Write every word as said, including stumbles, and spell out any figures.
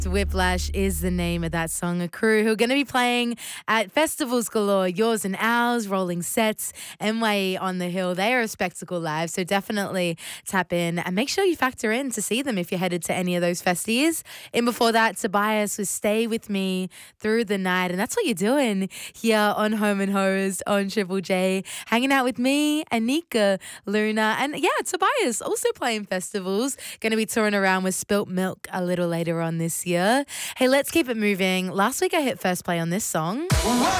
Whiplash is the name of that song. A crew who are going to be playing at festivals galore, Yours and Ours, Rolling Sets, N Y E on the Hill. They are a spectacle live, so definitely tap in and make sure you factor in to see them if you're headed to any of those festies. And before that, Tobias was Stay With Me Through the Night, and that's what you're doing here on Home and Hosed on Triple J, hanging out with me, Anika, Luna, and yeah, Tobias also playing festivals. Going to be touring around with Spilt Milk a little later on this year. Hey, let's keep it moving. Last week I hit first play on this song.